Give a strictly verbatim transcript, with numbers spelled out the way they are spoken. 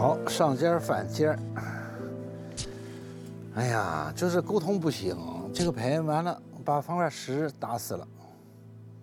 好，上尖反尖。哎呀，就是沟通不行，这个牌完了把方块十打死了。